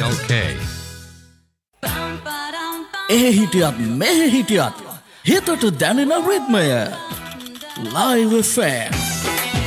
Okay. එහෙ හිටියත් මෙහෙ හිටියත් හිතට දැනෙන රිද්මය Live FM